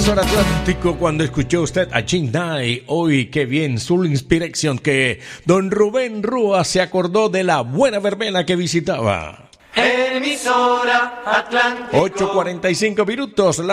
emisora Atlántico cuando escuchó usted a Chinday. Hoy, qué bien, su inspiración que don Rubén Rúa se acordó de la buena verbena que visitaba. Emisora Atlántico. 8:45 minutos.